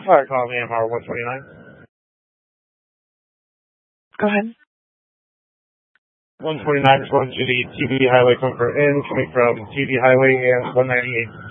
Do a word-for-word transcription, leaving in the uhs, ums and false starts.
Alright, call me Empire one twenty-nine. Go ahead. one twenty-nine responding to the T V Highway Comfort Inn coming from T V Highway and one ninety-eight.